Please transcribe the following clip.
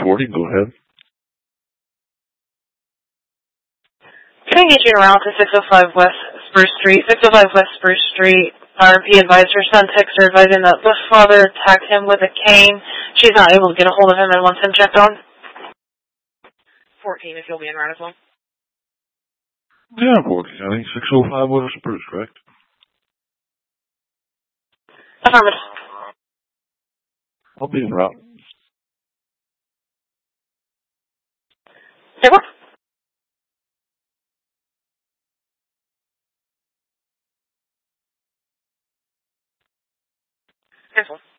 recording. Go ahead. Can I get you around to 605 West Spruce Street? 605 West Spruce Street. RP advised her son texts her advising that the father attacked him with a cane. She's not able to get a hold of him and wants him checked on. 14, if you'll be in right as well. Yeah, 14. I think 605 West Spruce, correct? Affirmative. I'll be en route. Say what? Careful.